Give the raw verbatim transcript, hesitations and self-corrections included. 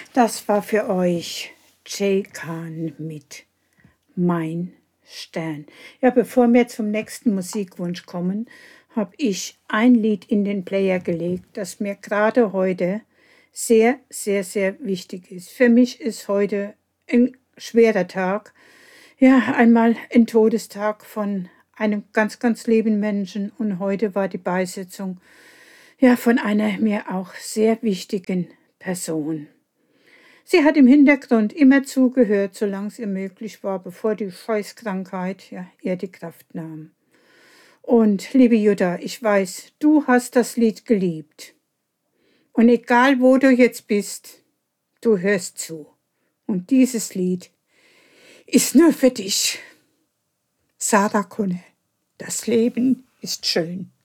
Das war für euch Jay Khan mit Mein Stern. Ja, bevor wir zum nächsten Musikwunsch kommen, habe ich ein Lied in den Player gelegt, das mir gerade heute sehr, sehr, sehr wichtig ist. Für mich ist heute ein schwerer Tag. Ja, einmal ein Todestag von einem ganz, ganz lieben Menschen und heute war die Beisetzung ja von einer mir auch sehr wichtigen Person. Sie hat im Hintergrund immer zugehört, solange es ihr möglich war, bevor die Scheißkrankheit ja, ihr die Kraft nahm. Und liebe Jutta, ich weiß, du hast das Lied geliebt. Und egal wo du jetzt bist, du hörst zu. Und dieses Lied ist nur für dich. Sarah Konne, das Leben ist schön.